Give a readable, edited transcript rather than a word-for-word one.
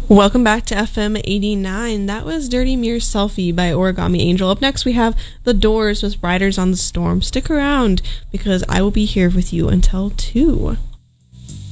Welcome back to FM 89. That was Dirty Mirror Selfie by Origami Angel. Up next we have The Doors with Riders on the Storm. Stick around because I will be here with you until 2.